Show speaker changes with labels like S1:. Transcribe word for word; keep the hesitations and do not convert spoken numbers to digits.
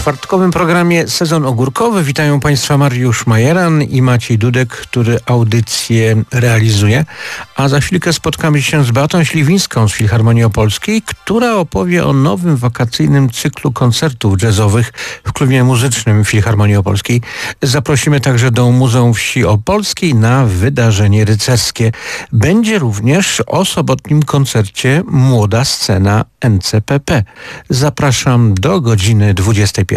S1: czwartkowym programie Sezon Ogórkowy witają Państwa Mariusz Majeran i Maciej Dudek, który audycję realizuje. A za chwilkę spotkamy się z Beatą Śliwińską z Filharmonii Opolskiej, która opowie o nowym wakacyjnym cyklu koncertów jazzowych w klubie muzycznym Filharmonii Opolskiej. Zaprosimy także do Muzeum Wsi Opolskiej na wydarzenie rycerskie. Będzie również o sobotnim koncercie Młoda Scena N C P P. Zapraszam do godziny dwudziestej pierwszej.